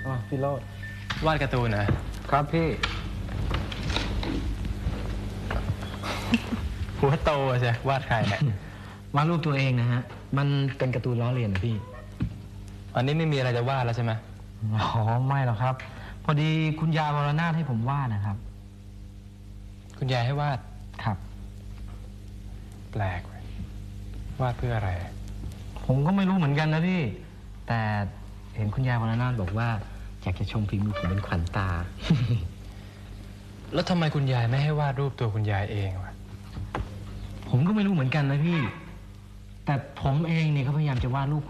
พี่โรจน์วาดการ์ตูนนะครับพี่หัวโตใช่วาดใครเนี่ยวาดรูปตัวเองนะฮะมันเป็นการ์ตูนล้อเลียนนะพี่อันนี้ไม่มีอะไรจะวาดแล้วใช่ไหมอ๋อไม่หรอกครับ พอดีคุณยายวรนาถให้ผมวาดนะครับคุณยายให้วาดครับแปลกเว้ยวาดเพื่ออะไรผมก็ไม่รู้เหมือนกันนะพี่ แต่เห็นคุณยายวรนาถบอกว่าอยากจะชมฝีมือผมเป็นขวัญตาแล้วทำไมคุณยายไม่ให้วาดรูปตัวคุณยายเองวะผมก็ไม่รู้เหมือนกันนะพี่ แต่ผมเองเนี่ยก็พยายามจะวาดรูป